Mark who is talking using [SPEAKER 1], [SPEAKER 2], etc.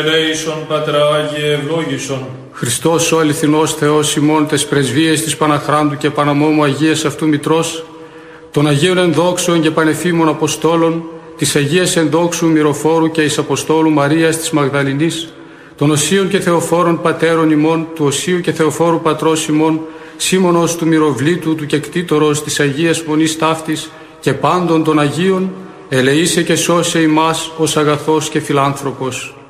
[SPEAKER 1] Ελέησον, Πατρά Άγιε, ευλόγησον.
[SPEAKER 2] Χριστός ο αληθινός Θεός ημών τες πρεσβείες της Παναχράντου και Παναμόμου Αγίας αυτού Μητρός, των Αγίων ενδόξεων και πανεφήμων Αποστόλων, της Αγίας ενδόξου Μυροφόρου και εις Αποστόλου Μαρίας της Μαγδαληνής, των Οσίων και Θεοφόρων Πατέρων ημών, του Οσίου και Θεοφόρου Πατρός ημών, Σίμωνος του Μυροβλήτου, του Κεκτήτορος της Αγίας Μονής Ταύτης και πάντων των Αγίων, ελεήσε και σώσε ημάς ως αγαθός και φιλάνθρωπος.